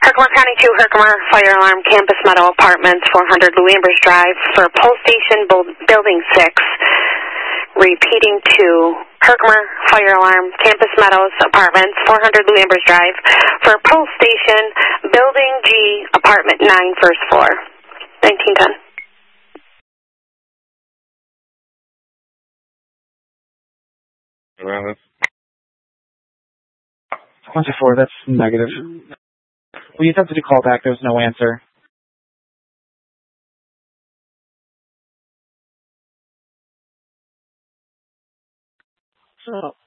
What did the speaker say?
Herkimer County 2, Herkimer Fire Alarm, Campus Meadow Apartments, 400 Lou Ambers Drive, for Pole Station Building 6. Repeating to Herkimer Fire Alarm, Campus Meadows Apartments, 400 Lou Ambers Drive, for Pole Station Building G, Apartment 9, first floor. 1910. Well, 24, that's negative. We attempted to call back, there was no answer. So